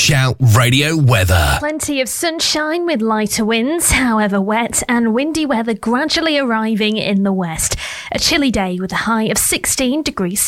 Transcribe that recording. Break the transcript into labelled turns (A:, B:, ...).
A: Shout Radio weather.
B: Plenty of sunshine with lighter winds, however wet and windy weather gradually arriving in the west. A chilly day with a high of 16 degrees